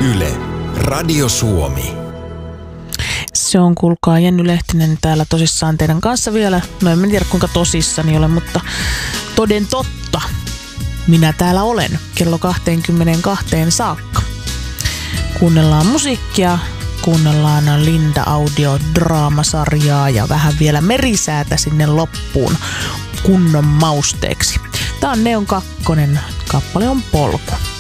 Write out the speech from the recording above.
Yle, Radio Suomi. Se on, kuulkaa, Jenny Lehtinen täällä tosissaan teidän kanssa vielä. No en tiedä kuinka tosissani olen, mutta toden totta. Minä täällä olen kello 22 saakka. Kuunnellaan musiikkia, kuunnellaan Linda Audio-draamasarjaa ja vähän vielä merisäätä sinne loppuun kunnon mausteeksi. Tää on Neon 2, kappale on Polku.